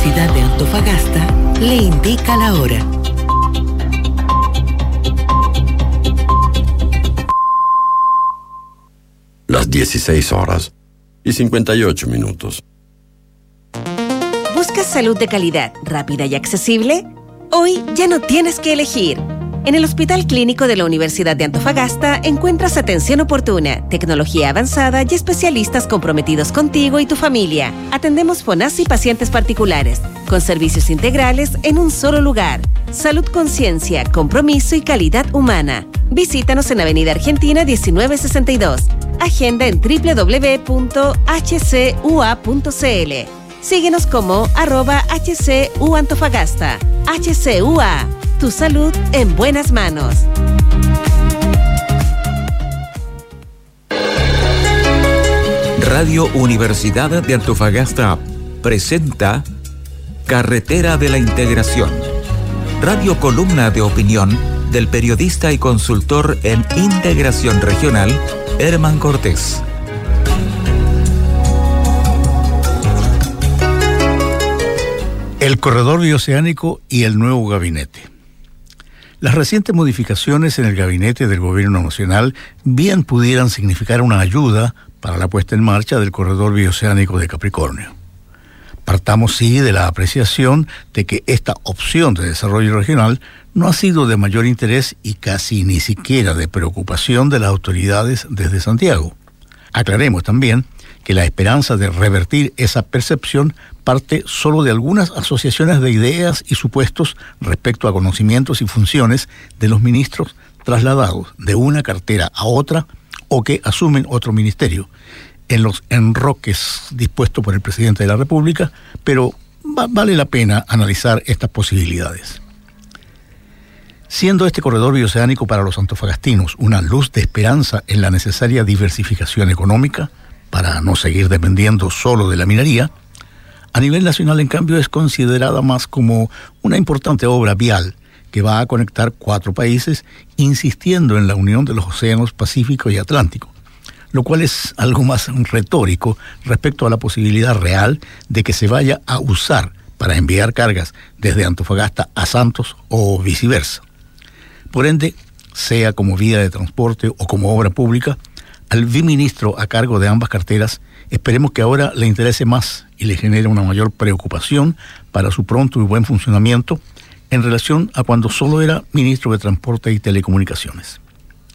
Universidad de Antofagasta le indica la hora. Las 16:58. ¿Buscas salud de calidad, rápida y accesible? Hoy ya no tienes que elegir. En el Hospital Clínico de la Universidad de Antofagasta encuentras atención oportuna, tecnología avanzada y especialistas comprometidos contigo y tu familia. Atendemos FONASA y pacientes particulares, con servicios integrales en un solo lugar. Salud, conciencia, compromiso y calidad humana. Visítanos en Avenida Argentina 1962. Agenda en www.hcua.cl. Síguenos como @HCUAntofagasta. HCUA. Tu salud en buenas manos. Radio Universidad de Antofagasta presenta Carretera de la Integración. Radio columna de opinión del periodista y consultor en integración regional, Herman Cortés. El corredor bioceánico y el nuevo gabinete. Las recientes modificaciones en el gabinete del Gobierno Nacional bien pudieran significar una ayuda para la puesta en marcha del corredor bioceánico de Capricornio. Partamos, sí, de la apreciación de que esta opción de desarrollo regional no ha sido de mayor interés y casi ni siquiera de preocupación de las autoridades desde Santiago. Aclaremos también que la esperanza de revertir esa percepción parte solo de algunas asociaciones de ideas y supuestos respecto a conocimientos y funciones de los ministros trasladados de una cartera a otra o que asumen otro ministerio, en los enroques dispuestos por el presidente de la República, pero vale la pena analizar estas posibilidades. Siendo este corredor bioceánico para los antofagastinos una luz de esperanza en la necesaria diversificación económica, para no seguir dependiendo solo de la minería, a nivel nacional, en cambio, es considerada más como una importante obra vial que va a conectar 4 países, insistiendo en la unión de los océanos Pacífico y Atlántico, lo cual es algo más retórico respecto a la posibilidad real de que se vaya a usar para enviar cargas desde Antofagasta a Santos o viceversa. Por ende, sea como vía de transporte o como obra pública, al viceministro a cargo de ambas carteras, esperemos que ahora le interese más y le genere una mayor preocupación para su pronto y buen funcionamiento en relación a cuando solo era ministro de Transporte y Telecomunicaciones.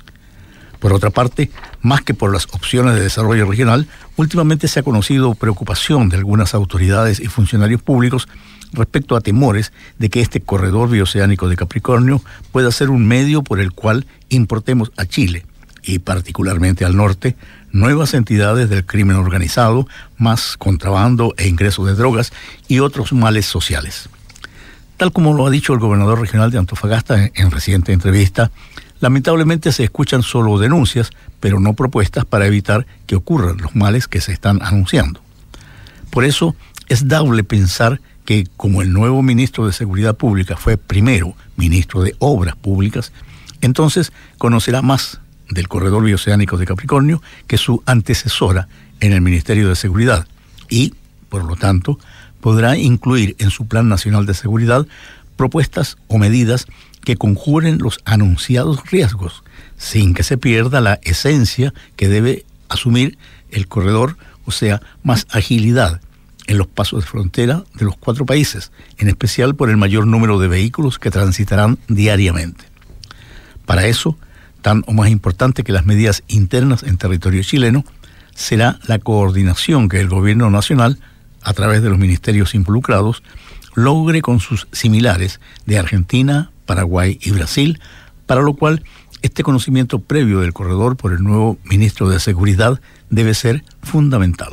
Por otra parte, más que por las opciones de desarrollo regional, últimamente se ha conocido preocupación de algunas autoridades y funcionarios públicos respecto a temores de que este corredor bioceánico de Capricornio pueda ser un medio por el cual importemos a Chile, y particularmente al norte, nuevas entidades del crimen organizado, más contrabando e ingreso de drogas y otros males sociales. Tal como lo ha dicho el gobernador regional de Antofagasta en reciente entrevista, lamentablemente se escuchan solo denuncias, pero no propuestas para evitar que ocurran los males que se están anunciando. Por eso es dable pensar que, como el nuevo ministro de Seguridad Pública fue primero ministro de Obras Públicas, entonces conocerá más del corredor bioceánico de Capricornio que su antecesora en el Ministerio de Seguridad y, por lo tanto, podrá incluir en su Plan Nacional de Seguridad propuestas o medidas que conjuren los anunciados riesgos, sin que se pierda la esencia que debe asumir el corredor, o sea, más agilidad en los pasos de frontera de los 4 países, en especial por el mayor número de vehículos que transitarán diariamente. Para eso, tan o más importante que las medidas internas en territorio chileno, será la coordinación que el gobierno nacional, a través de los ministerios involucrados, logre con sus similares de Argentina, Paraguay y Brasil, para lo cual este conocimiento previo del corredor por el nuevo ministro de Seguridad debe ser fundamental.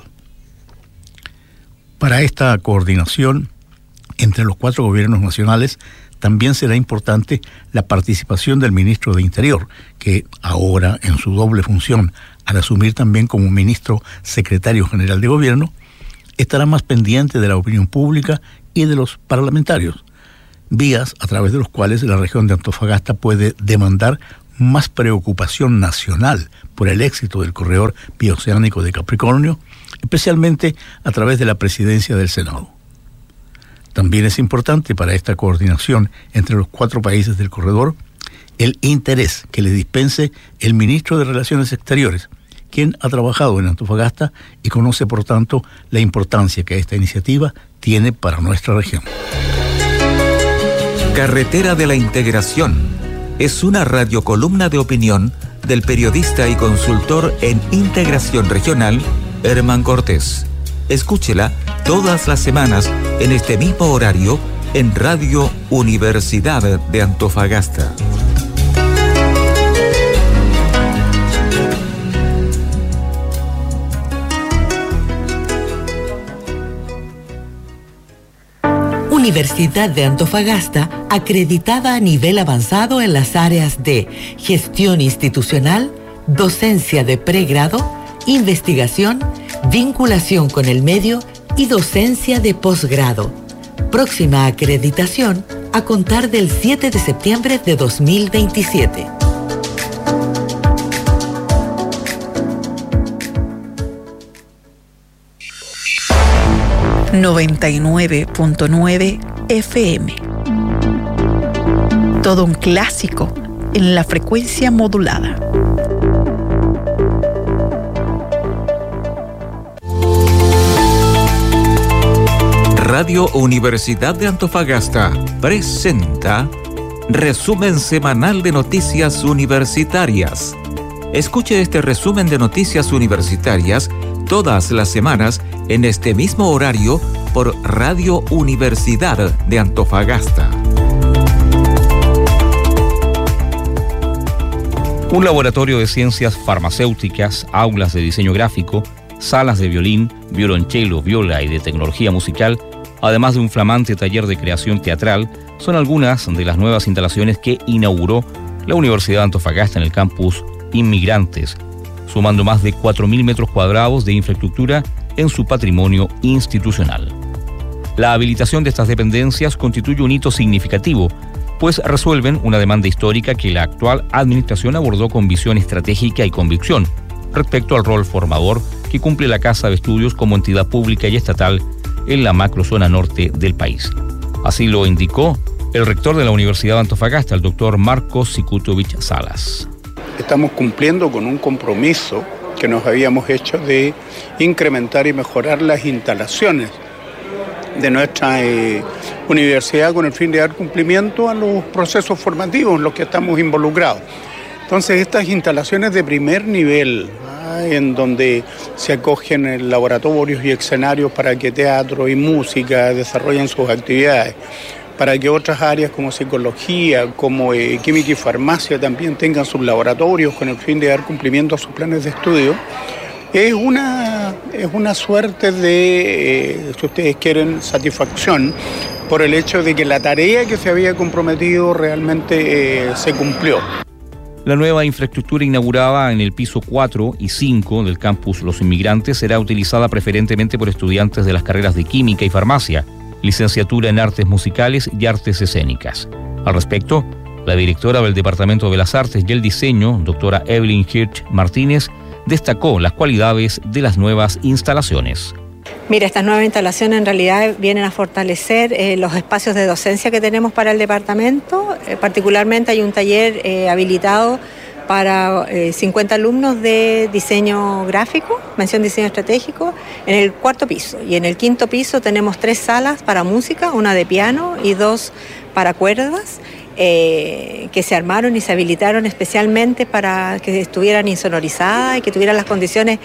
Para esta coordinación entre los 4 gobiernos nacionales, también será importante la participación del ministro de Interior, que ahora, en su doble función, al asumir también como ministro secretario general de Gobierno, estará más pendiente de la opinión pública y de los parlamentarios, vías a través de los cuales la región de Antofagasta puede demandar más preocupación nacional por el éxito del corredor bioceánico de Capricornio, especialmente a través de la presidencia del Senado. También es importante para esta coordinación entre los 4 países del corredor el interés que le dispense el ministro de Relaciones Exteriores, quien ha trabajado en Antofagasta y conoce, por tanto, la importancia que esta iniciativa tiene para nuestra región. Carretera de la Integración es una radiocolumna de opinión del periodista y consultor en integración regional, Herman Cortés. Escúchela todas las semanas en este mismo horario en Radio Universidad de Antofagasta. Universidad de Antofagasta, acreditada a nivel avanzado en las áreas de gestión institucional, docencia de pregrado, investigación, vinculación con el medio y docencia de posgrado. Próxima acreditación a contar del 7 de septiembre de 2027. ...99.9 FM. Todo un clásico en la frecuencia modulada. Radio Universidad de Antofagasta presenta Resumen Semanal de Noticias Universitarias. Escuche este resumen de noticias universitarias todas las semanas en este mismo horario por Radio Universidad de Antofagasta. Un laboratorio de ciencias farmacéuticas, aulas de diseño gráfico, salas de violín, violonchelo, viola y de tecnología musical, además de un flamante taller de creación teatral, son algunas de las nuevas instalaciones que inauguró la Universidad de Antofagasta en el campus Inmigrantes, sumando más de 4.000 metros cuadrados de infraestructura en su patrimonio institucional. La habilitación de estas dependencias constituye un hito significativo, pues resuelven una demanda histórica que la actual administración abordó con visión estratégica y convicción respecto al rol formador que cumple la Casa de Estudios como entidad pública y estatal en la macrozona norte del país. Así lo indicó el rector de la Universidad de Antofagasta, el doctor Marcos Sikutovich Salas. Estamos cumpliendo con un compromiso que nos habíamos hecho de incrementar y mejorar las instalaciones de nuestra universidad con el fin de dar cumplimiento a los procesos formativos en los que estamos involucrados. Entonces, estas instalaciones de primer nivel, en donde se acogen laboratorios y escenarios para que teatro y música desarrollen sus actividades, para que otras áreas como psicología, como química y farmacia también tengan sus laboratorios con el fin de dar cumplimiento a sus planes de estudio, es una suerte de, si ustedes quieren, satisfacción por el hecho de que la tarea que se había comprometido realmente se cumplió. La nueva infraestructura inaugurada en el piso 4 y 5 del campus Los Inmigrantes será utilizada preferentemente por estudiantes de las carreras de química y farmacia, licenciatura en artes musicales y artes escénicas. Al respecto, la directora del Departamento de las Artes y el Diseño, doctora Evelyn Hirsch Martínez, destacó las cualidades de las nuevas instalaciones. Mira, estas nuevas instalaciones en realidad vienen a fortalecer los espacios de docencia que tenemos para el departamento. Particularmente hay un taller habilitado para 50 alumnos de diseño gráfico, mención diseño estratégico, en el 4º piso. Y en el 5º piso tenemos 3 salas para música, una de piano y 2 para cuerdas, que se armaron y se habilitaron especialmente para que estuvieran insonorizadas y que tuvieran las condiciones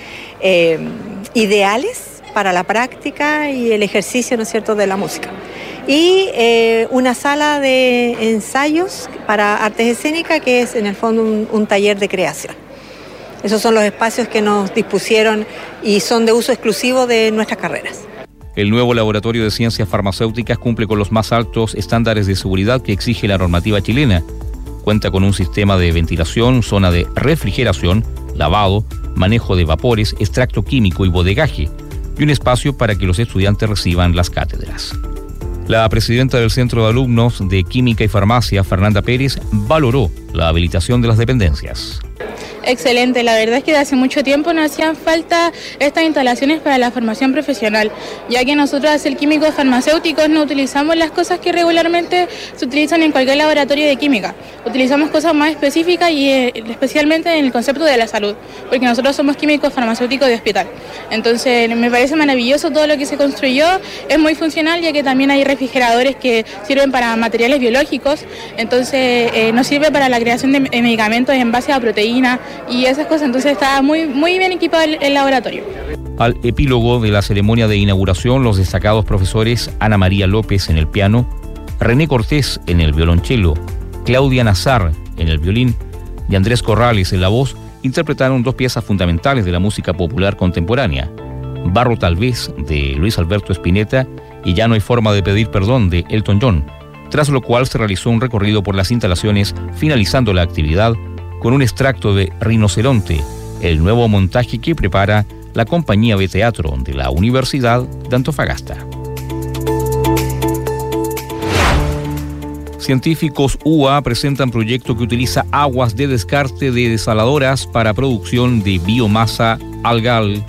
ideales para la práctica y el ejercicio, ¿no es cierto?, de la música. Y una sala de ensayos para artes escénicas, que es en el fondo un taller de creación. Esos son los espacios que nos dispusieron y son de uso exclusivo de nuestras carreras. El nuevo laboratorio de ciencias farmacéuticas cumple con los más altos estándares de seguridad que exige la normativa chilena. Cuenta con un sistema de ventilación, zona de refrigeración, lavado, manejo de vapores, extracto químico y bodegaje, y un espacio para que los estudiantes reciban las cátedras. La presidenta del Centro de Alumnos de Química y Farmacia, Fernanda Pérez, valoró la habilitación de las dependencias. Excelente, la verdad es que de hace mucho tiempo nos hacían falta estas instalaciones para la formación profesional, ya que nosotros al ser químicos farmacéuticos no utilizamos las cosas que regularmente se utilizan en cualquier laboratorio de química. Utilizamos cosas más específicas y especialmente en el concepto de la salud, porque nosotros somos químicos farmacéuticos de hospital. Entonces me parece maravilloso todo lo que se construyó, es muy funcional ya que también hay refrigeradores que sirven para materiales biológicos, entonces nos sirve para la creación de medicamentos en base a proteínas y esas cosas, entonces está muy bien equipado el laboratorio. Al epílogo de la ceremonia de inauguración, los destacados profesores Ana María López en el piano, René Cortés en el violonchelo, Claudia Nazar en el violín y Andrés Corrales en la voz interpretaron dos piezas fundamentales de la música popular contemporánea, Barro tal vez de Luis Alberto Spinetta y Ya no hay forma de pedir perdón de Elton John, tras lo cual se realizó un recorrido por las instalaciones, finalizando la actividad con un extracto de Rinoceronte, el nuevo montaje que prepara la compañía de teatro de la Universidad de Antofagasta. Científicos UA presentan proyecto que utiliza aguas de descarte de desaladoras para producción de biomasa algal.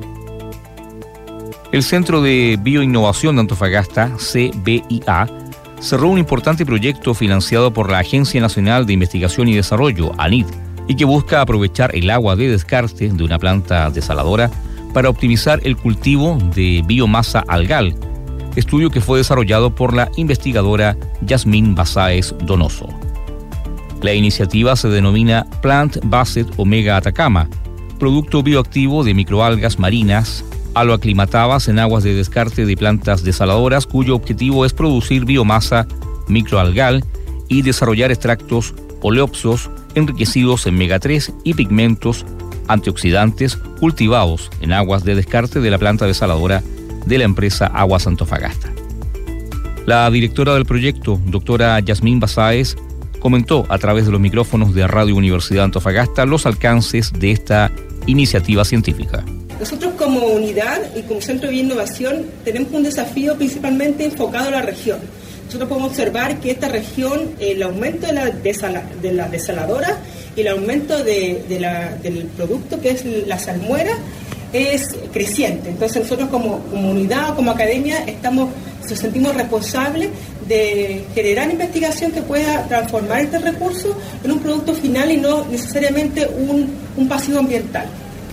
El Centro de Bioinnovación de Antofagasta, CBIA, cerró un importante proyecto financiado por la Agencia Nacional de Investigación y Desarrollo, ANID, y que busca aprovechar el agua de descarte de una planta desaladora para optimizar el cultivo de biomasa algal, estudio que fue desarrollado por la investigadora Yasmín Basáez Donoso. La iniciativa se denomina Plant Based Omega Atacama, producto bioactivo de microalgas marinas aloaclimatadas en aguas de descarte de plantas desaladoras, cuyo objetivo es producir biomasa microalgal y desarrollar extractos oleosos enriquecidos en omega 3 y pigmentos antioxidantes cultivados en aguas de descarte de la planta desaladora de la empresa Aguas Antofagasta. La directora del proyecto, doctora Yasmín Basáez, comentó a través de los micrófonos de Radio Universidad Antofagasta los alcances de esta iniciativa científica. Nosotros como unidad y como Centro de Innovación tenemos un desafío principalmente enfocado a la región. Nosotros podemos observar que esta región, el aumento de la desaladora y el aumento del producto que es la salmuera es creciente. Entonces nosotros como unidad o como academia nos sentimos responsables de generar investigación que pueda transformar este recurso en un producto final y no necesariamente un pasivo ambiental.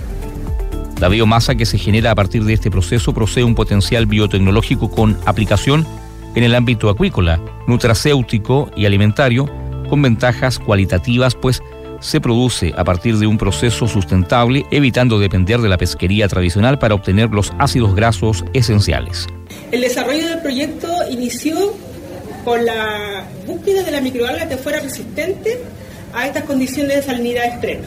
La biomasa que se genera a partir de este proceso posee un potencial biotecnológico con aplicación en el ámbito acuícola, nutracéutico y alimentario, con ventajas cualitativas, pues se produce a partir de un proceso sustentable, evitando depender de la pesquería tradicional para obtener los ácidos grasos esenciales. El desarrollo del proyecto inició con la búsqueda de la microalga que fuera resistente a estas condiciones de salinidad extrema.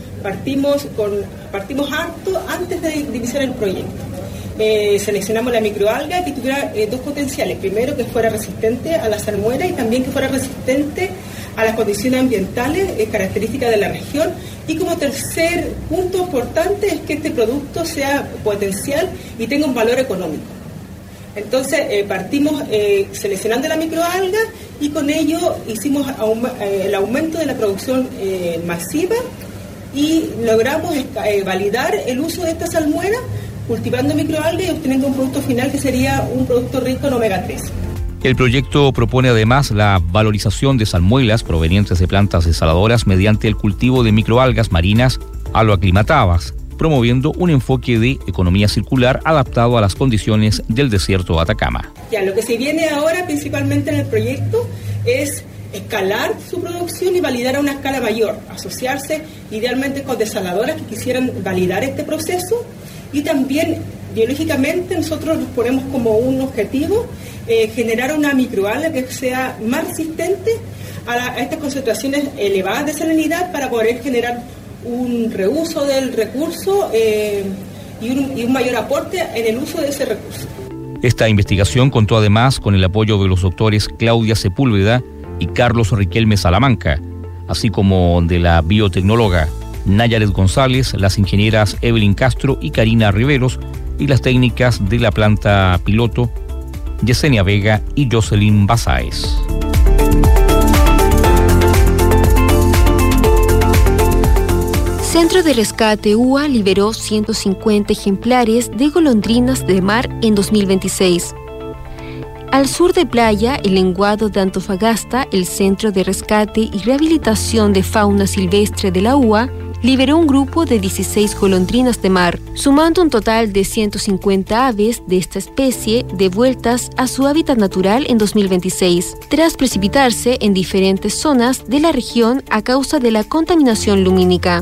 Partimos harto antes de iniciar el proyecto. Seleccionamos la microalga que tuviera dos potenciales. Primero, que fuera resistente a la salmuera y también que fuera resistente a las condiciones ambientales características de la región. Y como tercer punto importante es que este producto sea potencial y tenga un valor económico. Entonces partimos seleccionando la microalga y con ello hicimos el aumento de la producción masiva y logramos validar el uso de esta salmuera cultivando microalgas y obteniendo un producto final que sería un producto rico en omega 3. El proyecto propone además la valorización de salmuelas provenientes de plantas desaladoras mediante el cultivo de microalgas marinas aloaclimatadas, promoviendo un enfoque de economía circular adaptado a las condiciones del desierto de Atacama. Ya, lo que se viene ahora principalmente en el proyecto es escalar su producción y validar a una escala mayor, asociarse idealmente con desaladoras que quisieran validar este proceso y también biológicamente nosotros nos ponemos como un objetivo generar una microalga que sea más resistente a estas concentraciones elevadas de salinidad para poder generar un reuso del recurso y un mayor aporte en el uso de ese recurso. Esta investigación contó además con el apoyo de los doctores Claudia Sepúlveda y Carlos Riquelme Salamanca, así como de la biotecnóloga Nayaret González, las ingenieras Evelyn Castro y Karina Riveros, y las técnicas de la planta piloto Yesenia Vega y Jocelyn Basáez. Centro de Rescate UA liberó 150 ejemplares de golondrinas de mar en 2026. Al sur de Playa, el Lenguado de Antofagasta, el Centro de Rescate y Rehabilitación de Fauna Silvestre de la UA, liberó un grupo de 16 golondrinas de mar, sumando un total de 150 aves de esta especie devueltas a su hábitat natural en 2026, tras precipitarse en diferentes zonas de la región a causa de la contaminación lumínica.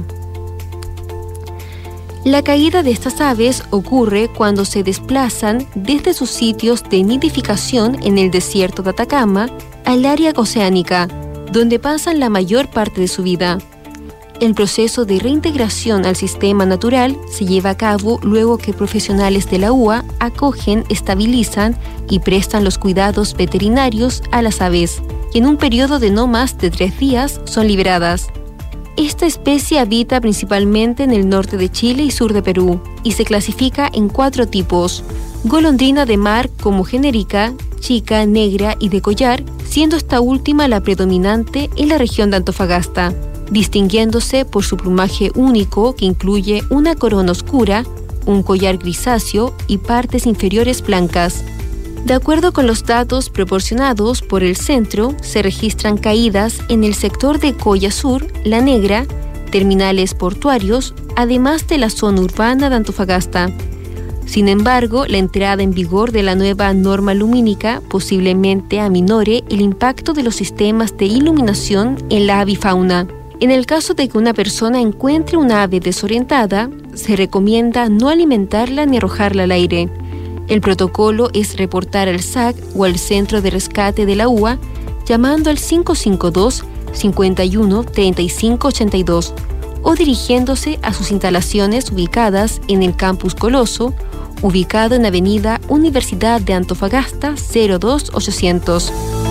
La caída de estas aves ocurre cuando se desplazan desde sus sitios de nidificación en el desierto de Atacama al área oceánica, donde pasan la mayor parte de su vida. El proceso de reintegración al sistema natural se lleva a cabo luego que profesionales de la UA acogen, estabilizan y prestan los cuidados veterinarios a las aves, y en un periodo de no más de 3 días son liberadas. Esta especie habita principalmente en el norte de Chile y sur de Perú, y se clasifica en 4 tipos: golondrina de mar como genérica, chica, negra y de collar, siendo esta última la predominante en la región de Antofagasta, distinguiéndose por su plumaje único que incluye una corona oscura, un collar grisáceo y partes inferiores blancas. De acuerdo con los datos proporcionados por el centro, se registran caídas en el sector de Coya Sur, La Negra, terminales portuarios, además de la zona urbana de Antofagasta. Sin embargo, la entrada en vigor de la nueva norma lumínica posiblemente aminore el impacto de los sistemas de iluminación en la avifauna. En el caso de que una persona encuentre una ave desorientada, se recomienda no alimentarla ni arrojarla al aire. El protocolo es reportar al SAC o al Centro de Rescate de la UA llamando al 552 51 35 82 o dirigiéndose a sus instalaciones ubicadas en el Campus Coloso, ubicado en Avenida Universidad de Antofagasta 02800.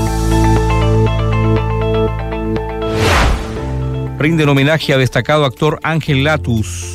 Rinden homenaje a destacado actor Ángel Latus.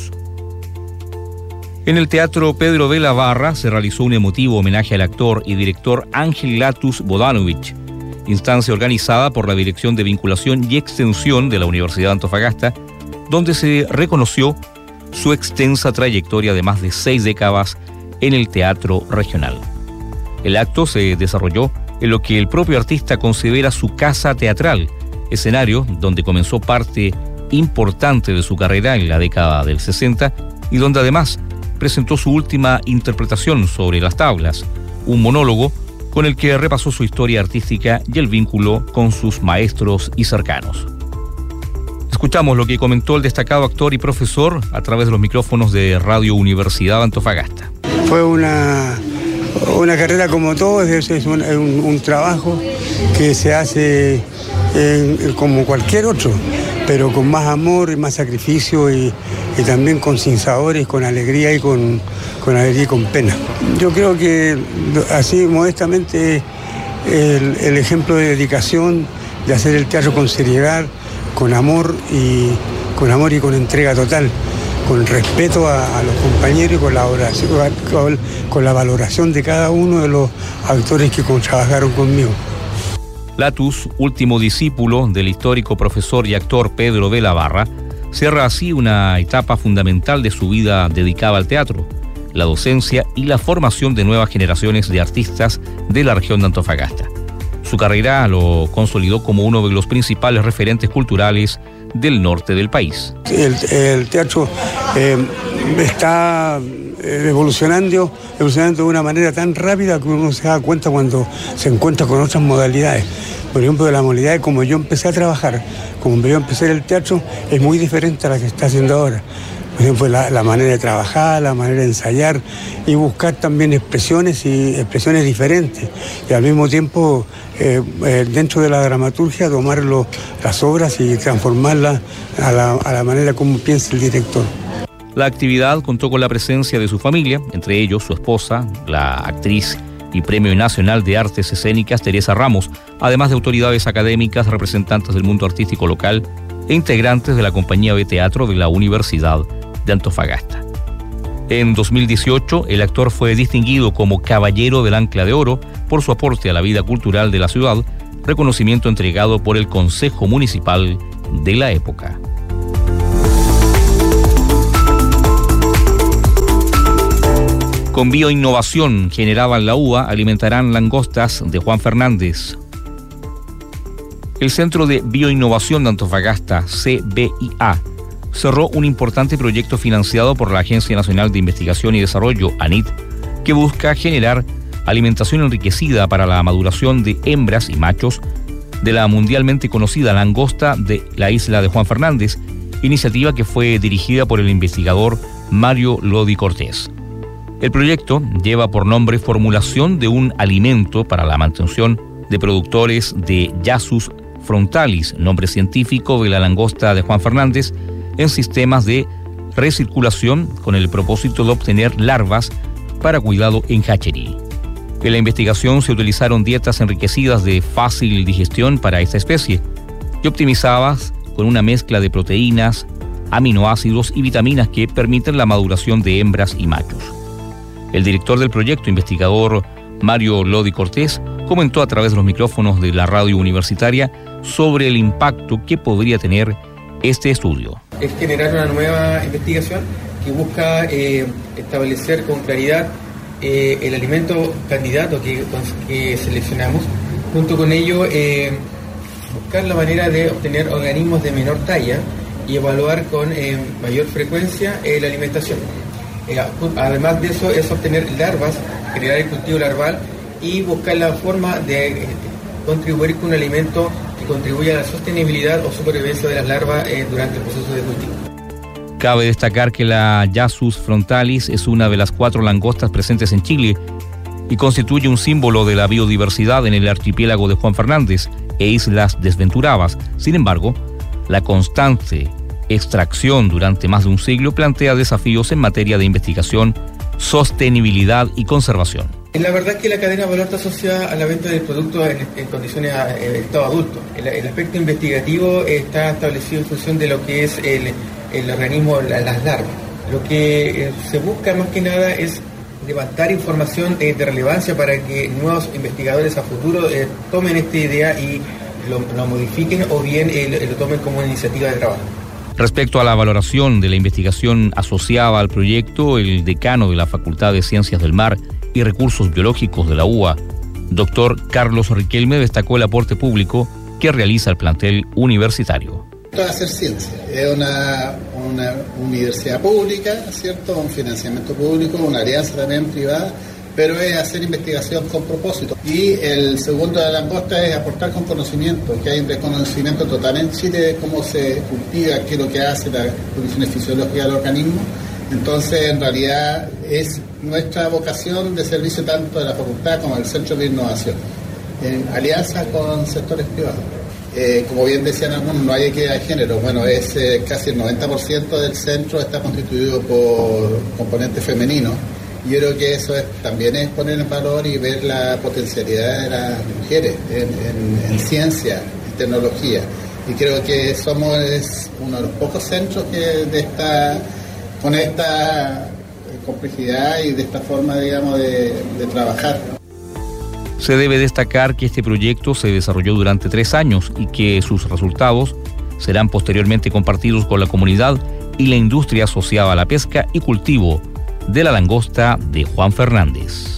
En el Teatro Pedro de la Barra se realizó un emotivo homenaje al actor y director Ángel Latus Bodanovich, instancia organizada por la Dirección de Vinculación y Extensión de la Universidad de Antofagasta, donde se reconoció su extensa trayectoria de más de 6 décadas en el teatro regional. El acto se desarrolló en lo que el propio artista considera su casa teatral, escenario donde comenzó parte importante de su carrera en la década del 60 y donde además presentó su última interpretación sobre las tablas, un monólogo con el que repasó su historia artística y el vínculo con sus maestros y cercanos. Escuchamos lo que comentó el destacado actor y profesor a través de los micrófonos de Radio Universidad de Antofagasta. Fue una carrera como todo, es un trabajo que se hace como cualquier otro, pero con más amor y más sacrificio y también con sinsabores, con alegría y con pena. Yo creo que así modestamente el ejemplo de dedicación, de hacer el teatro con seriedad, con amor y con entrega total, con respeto a los compañeros y con la valoración de cada uno de los actores que trabajaron conmigo. Latus, último discípulo del histórico profesor y actor Pedro de la Barra, cierra así una etapa fundamental de su vida dedicada al teatro, la docencia y la formación de nuevas generaciones de artistas de la región de Antofagasta. Su carrera lo consolidó como uno de los principales referentes culturales del norte del país. El teatro está evolucionando de una manera tan rápida que uno se da cuenta cuando se encuentra con otras modalidades. Por ejemplo, de la modalidad de como yo empecé a trabajar, como yo empecé el teatro, es muy diferente a la que está haciendo ahora. Por ejemplo, la manera de trabajar, la manera de ensayar y buscar también expresiones diferentes. Y al mismo tiempo, dentro de la dramaturgia, tomar las obras y transformarlas a la manera como piensa el director. La actividad contó con la presencia de su familia, entre ellos su esposa, la actriz y Premio Nacional de Artes Escénicas Teresa Ramos, además de autoridades académicas, representantes del mundo artístico local e integrantes de la compañía de teatro de la Universidad de Antofagasta. En 2018, el actor fue distinguido como Caballero del Ancla de Oro por su aporte a la vida cultural de la ciudad, reconocimiento entregado por el Consejo Municipal de la época. Con bioinnovación generada en la UBA alimentarán langostas de Juan Fernández. El Centro de Bioinnovación de Antofagasta, CBIA, cerró un importante proyecto financiado por la Agencia Nacional de Investigación y Desarrollo, ANID, que busca generar alimentación enriquecida para la maduración de hembras y machos de la mundialmente conocida langosta de la isla de Juan Fernández, iniciativa que fue dirigida por el investigador Mario Lodi Cortés. El proyecto lleva por nombre formulación de un alimento para la mantención de productores de Yasus frontalis, nombre científico de la langosta de Juan Fernández, en sistemas de recirculación con el propósito de obtener larvas para cuidado en hatchery. En la investigación se utilizaron dietas enriquecidas de fácil digestión para esta especie y optimizadas con una mezcla de proteínas, aminoácidos y vitaminas que permiten la maduración de hembras y machos. El director del proyecto, investigador Mario Lodi Cortés, comentó a través de los micrófonos de la radio universitaria sobre el impacto que podría tener este estudio. Es generar una nueva investigación que busca establecer con claridad el alimento candidato que seleccionamos. Junto con ello, buscar la manera de obtener organismos de menor talla y evaluar con mayor frecuencia la alimentación. Además de eso, es obtener larvas, generar el cultivo larval y buscar la forma de contribuir con un alimento que contribuya a la sostenibilidad o supervivencia de las larvas durante el proceso de cultivo. Cabe destacar que la Yasus frontalis es una de las 4 langostas presentes en Chile y constituye un símbolo de la biodiversidad en el archipiélago de Juan Fernández e Islas Desventuradas. Sin embargo, la constante extracción durante más de un siglo plantea desafíos en materia de investigación, sostenibilidad y conservación. La verdad es que la cadena de valor está asociada a la venta del producto en condiciones de estado adulto. El aspecto investigativo está establecido en función de lo que es el organismo, las larvas. Lo que se busca más que nada es levantar información de relevancia para que nuevos investigadores a futuro tomen esta idea y lo modifiquen o bien lo tomen como una iniciativa de trabajo. Respecto a la valoración de la investigación asociada al proyecto, el decano de la Facultad de Ciencias del Mar y Recursos Biológicos de la UBA, doctor Carlos Riquelme, destacó el aporte público que realiza el plantel universitario. Esto va a ser ciencia, es una universidad pública, ¿cierto? Un financiamiento público, una alianza también privada, pero es hacer investigación con propósito. Y el segundo de la langosta es aportar con conocimiento, que hay un desconocimiento total en Chile de cómo se cultiva, qué es lo que hace, las condiciones fisiológicas del organismo. Entonces, en realidad, es nuestra vocación de servicio tanto de la facultad como del Centro de Innovación, en alianza con sectores privados. Como bien decían algunos, no hay equidad de género. Bueno, es casi el 90% del centro está constituido por componentes femeninos. Yo creo que eso también es poner en valor y ver la potencialidad de las mujeres en ciencia, en tecnología. Y creo que somos uno de los pocos centros que con esta complejidad y de esta forma, digamos, de trabajar. Se debe destacar que este proyecto se desarrolló durante 3 años y que sus resultados serán posteriormente compartidos con la comunidad y la industria asociada a la pesca y cultivo de la langosta de Juan Fernández.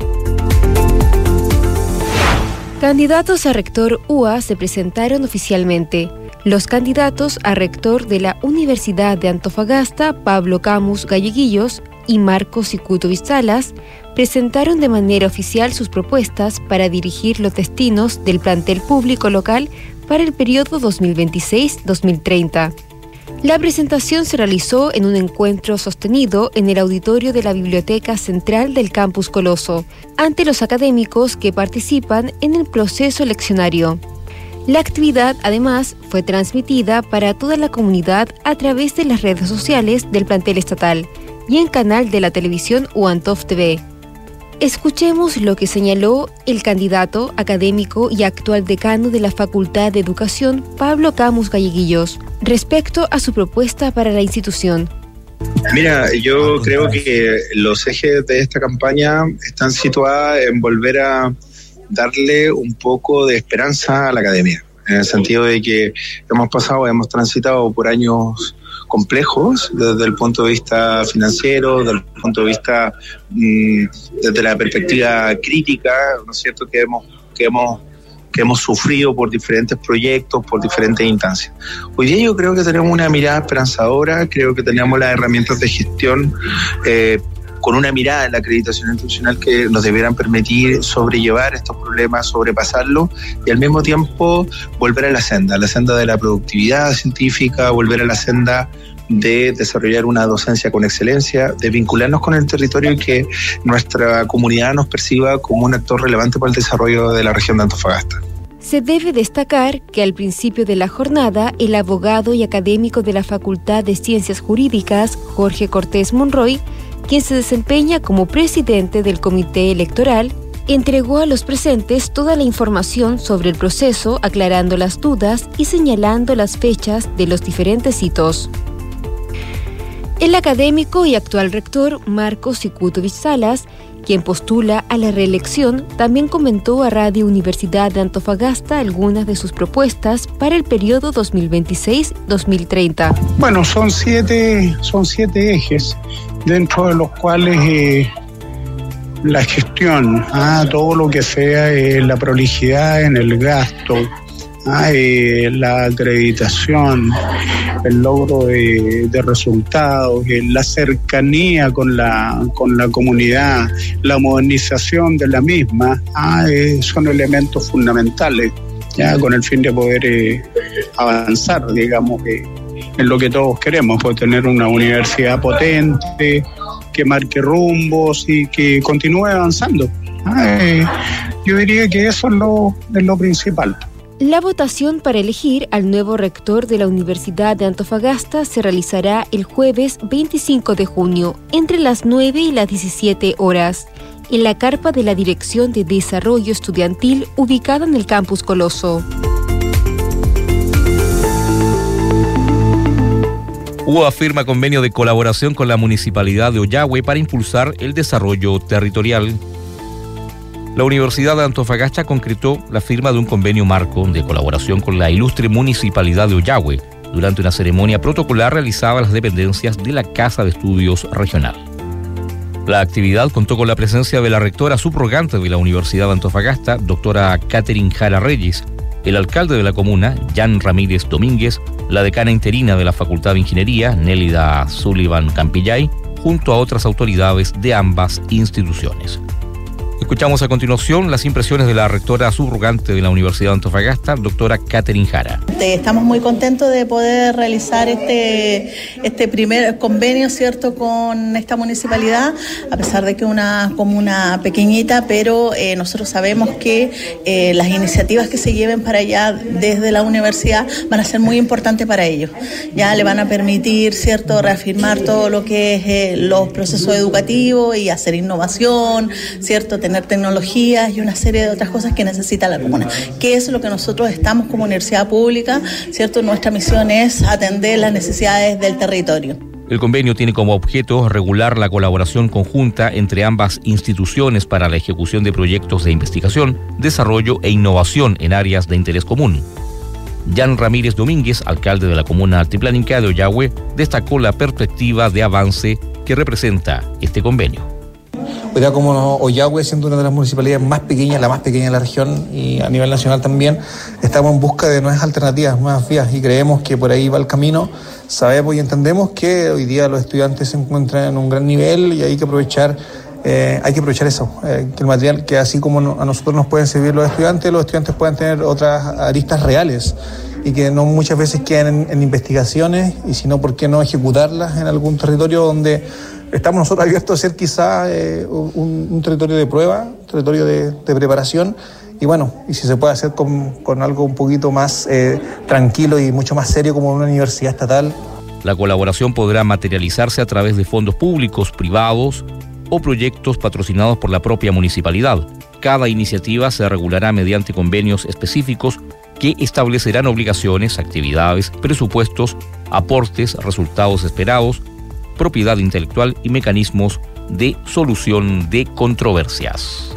Candidatos a rector UA se presentaron oficialmente. Los candidatos a rector de la Universidad de Antofagasta, Pablo Camus Galleguillos y Marcos Cicuto Vistalas, presentaron de manera oficial sus propuestas para dirigir los destinos del plantel público local para el periodo 2026-2030. La presentación se realizó en un encuentro sostenido en el auditorio de la Biblioteca Central del Campus Coloso, ante los académicos que participan en el proceso eleccionario. La actividad, además, fue transmitida para toda la comunidad a través de las redes sociales del plantel estatal y en canal de la televisión UANTOF TV. Escuchemos lo que señaló el candidato académico y actual decano de la Facultad de Educación, Pablo Camus Galleguillos, respecto a su propuesta para la institución. Mira, yo creo que los ejes de esta campaña están situados en volver a darle un poco de esperanza a la academia, en el sentido de que hemos transitado por años complejos desde el punto de vista financiero, desde el punto de vista desde la perspectiva crítica, ¿no es cierto?, que hemos sufrido por diferentes proyectos, por diferentes instancias. Hoy día yo creo que tenemos una mirada esperanzadora, creo que tenemos las herramientas de gestión con una mirada en la acreditación institucional que nos debieran permitir sobrellevar estos problemas, sobrepasarlos y al mismo tiempo volver a la senda de la productividad científica, volver a la senda de desarrollar una docencia con excelencia, de vincularnos con el territorio y que nuestra comunidad nos perciba como un actor relevante para el desarrollo de la región de Antofagasta. Se debe destacar que al principio de la jornada, el abogado y académico de la Facultad de Ciencias Jurídicas, Jorge Cortés Monroy, quien se desempeña como presidente del Comité Electoral, entregó a los presentes toda la información sobre el proceso, aclarando las dudas y señalando las fechas de los diferentes hitos. El académico y actual rector Marcos Sikutovich Salas, quien postula a la reelección, también comentó a Radio Universidad de Antofagasta algunas de sus propuestas para el periodo 2026-2030. Bueno, son siete ejes, dentro de los cuales la gestión, todo lo que sea la prolijidad en el gasto, la acreditación, el logro de resultados, la cercanía con la comunidad, la modernización de la misma, son elementos fundamentales, ya con el fin de poder avanzar, digamos, en lo que todos queremos, pues tener una universidad potente, que marque rumbos y que continúe avanzando. Yo diría que eso es lo principal. La votación para elegir al nuevo rector de la Universidad de Antofagasta se realizará el jueves 25 de junio, entre las 9 y las 17 horas, en la carpa de la Dirección de Desarrollo Estudiantil ubicada en el Campus Coloso. UA firma convenio de colaboración con la Municipalidad de Ollagüe para impulsar el desarrollo territorial. La Universidad de Antofagasta concretó la firma de un convenio marco de colaboración con la ilustre Municipalidad de Ollagüe durante una ceremonia protocolar realizada en las dependencias de la Casa de Estudios Regional. La actividad contó con la presencia de la rectora subrogante de la Universidad de Antofagasta, doctora Catherine Jara Reyes, el alcalde de la comuna, Jan Ramírez Domínguez, la decana interina de la Facultad de Ingeniería, Nélida Sullivan Campillay, junto a otras autoridades de ambas instituciones. Escuchamos a continuación las impresiones de la rectora subrogante de la Universidad de Antofagasta, doctora Catherine Jara. Estamos muy contentos de poder realizar este primer convenio, ¿cierto?, con esta municipalidad, a pesar de que es una comuna pequeñita, pero nosotros sabemos que las iniciativas que se lleven para allá desde la universidad van a ser muy importantes para ellos. Ya le van a permitir, ¿cierto?, reafirmar todo lo que es los procesos educativos y hacer innovación, ¿cierto?, tener tecnologías y una serie de otras cosas que necesita la comuna, que es lo que nosotros estamos como universidad pública, ¿cierto? Nuestra misión es atender las necesidades del territorio. El convenio tiene como objeto regular la colaboración conjunta entre ambas instituciones para la ejecución de proyectos de investigación, desarrollo e innovación en áreas de interés común. Jan Ramírez Domínguez, alcalde de la comuna altiplánica de Ollagüe, destacó la perspectiva de avance que representa este convenio. Hoy día, como Ollagüe, siendo una de las municipalidades más pequeñas, la más pequeña de la región y a nivel nacional también, estamos en busca de nuevas alternativas, nuevas vías y creemos que por ahí va el camino. Sabemos y entendemos que hoy día los estudiantes se encuentran en un gran nivel y hay que aprovechar eso, que el material, que así como a nosotros nos pueden servir los estudiantes pueden tener otras aristas reales y que no muchas veces quedan en investigaciones y si no, ¿por qué no ejecutarlas en algún territorio donde estamos nosotros abiertos a ser quizá un territorio de prueba, un territorio de preparación y bueno, y si se puede hacer con algo un poquito más tranquilo y mucho más serio como una universidad estatal. La colaboración podrá materializarse a través de fondos públicos, privados o proyectos patrocinados por la propia municipalidad. Cada iniciativa se regulará mediante convenios específicos que establecerán obligaciones, actividades, presupuestos, aportes, resultados esperados, propiedad intelectual y mecanismos de solución de controversias.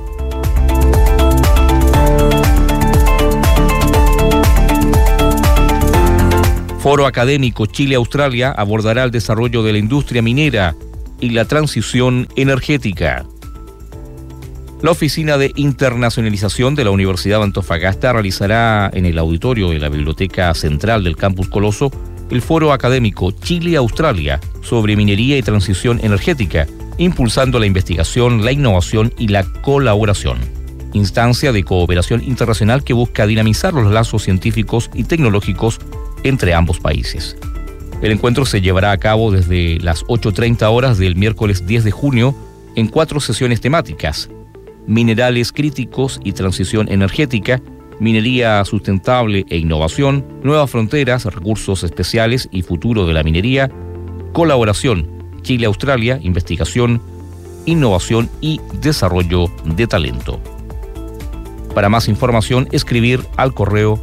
Foro Académico Chile-Australia abordará el desarrollo de la industria minera y la transición energética. La Oficina de Internacionalización de la Universidad de Antofagasta realizará en el auditorio de la Biblioteca Central del Campus Coloso el Foro Académico Chile-Australia sobre minería y transición energética, impulsando la investigación, la innovación y la colaboración. Instancia de cooperación internacional que busca dinamizar los lazos científicos y tecnológicos entre ambos países. El encuentro se llevará a cabo desde las 8:30 horas del miércoles 10 de junio en 4 sesiones temáticas: minerales críticos y transición energética, minería sustentable e innovación, nuevas fronteras, recursos especiales y futuro de la minería, colaboración Chile-Australia, investigación, innovación y desarrollo de talento. Para más información, escribir al correo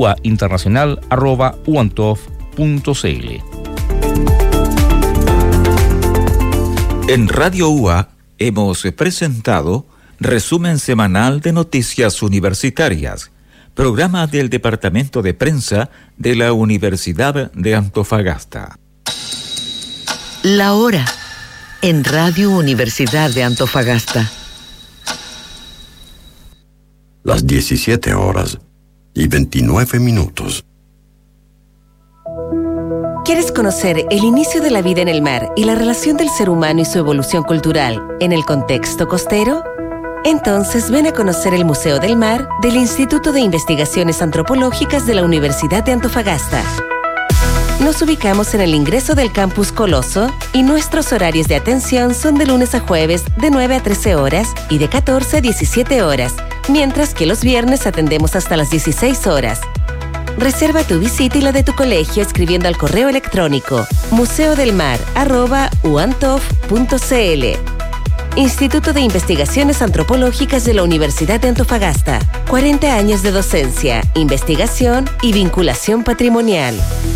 uainternacional@uantof.cl. En Radio UA hemos presentado Resumen Semanal de Noticias Universitarias, programa del Departamento de Prensa de la Universidad de Antofagasta. La hora en Radio Universidad de Antofagasta. Las 17:29. ¿Quieres conocer el inicio de la vida en el mar y la relación del ser humano y su evolución cultural en el contexto costero? Entonces ven a conocer el Museo del Mar del Instituto de Investigaciones Antropológicas de la Universidad de Antofagasta. Nos ubicamos en el ingreso del Campus Coloso y nuestros horarios de atención son de lunes a jueves de 9 a 13 horas y de 14 a 17 horas, mientras que los viernes atendemos hasta las 16 horas. Reserva tu visita y la de tu colegio escribiendo al correo electrónico museodelmar@uantof.cl. Instituto de Investigaciones Antropológicas de la Universidad de Antofagasta. 40 años de docencia, investigación y vinculación patrimonial.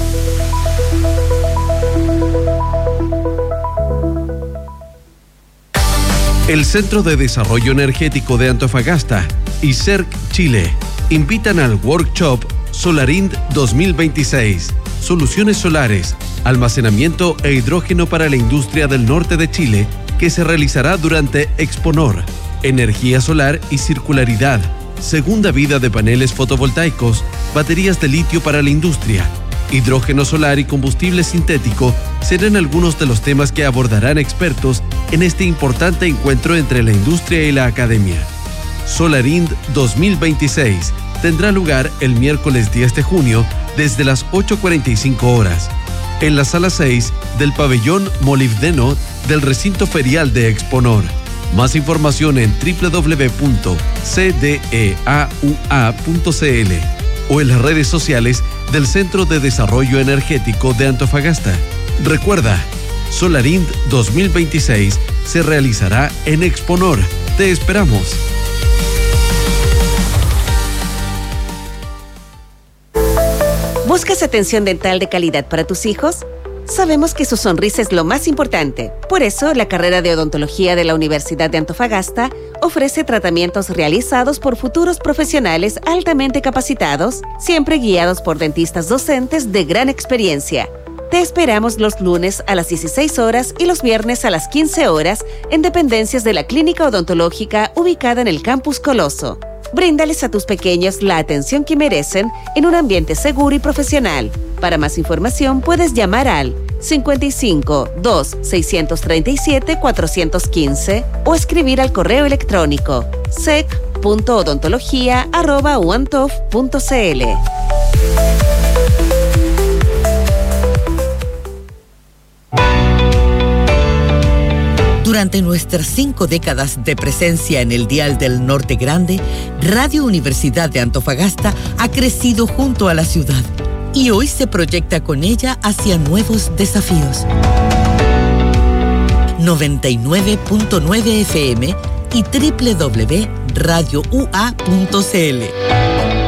El Centro de Desarrollo Energético de Antofagasta y CERC Chile invitan al workshop Solarind 2026. Soluciones solares, almacenamiento e hidrógeno para la industria del norte de Chile, que se realizará durante Exponor, energía solar y circularidad, segunda vida de paneles fotovoltaicos, baterías de litio para la industria, hidrógeno solar y combustible sintético serán algunos de los temas que abordarán expertos en este importante encuentro entre la industria y la academia. Solarind 2026 tendrá lugar el miércoles 10 de junio desde las 8:45 horas en la sala 6 del pabellón molibdeno del recinto ferial de Exponor. Más información en www.cdeaua.cl o en las redes sociales del Centro de Desarrollo Energético de Antofagasta. Recuerda, Solarind 2026 se realizará en Exponor. Te esperamos. ¿Buscas atención dental de calidad para tus hijos? Sabemos que su sonrisa es lo más importante. Por eso, la carrera de odontología de la Universidad de Antofagasta ofrece tratamientos realizados por futuros profesionales altamente capacitados, siempre guiados por dentistas docentes de gran experiencia. Te esperamos los lunes a las 16 horas y los viernes a las 15 horas en dependencias de la Clínica Odontológica ubicada en el Campus Coloso. Bríndales a tus pequeños la atención que merecen en un ambiente seguro y profesional. Para más información puedes llamar al 55 2 637 415 o escribir al correo electrónico sec.odontología@uantof.cl. Durante nuestras 5 décadas de presencia en el dial del Norte Grande, Radio Universidad de Antofagasta ha crecido junto a la ciudad y hoy se proyecta con ella hacia nuevos desafíos. 99.9 FM y www.radioua.cl.